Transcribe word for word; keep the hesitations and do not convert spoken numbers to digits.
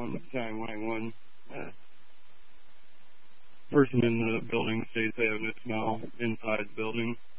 Um, Battalion one eighty-one, uh, person in the building states they have no smell inside the building.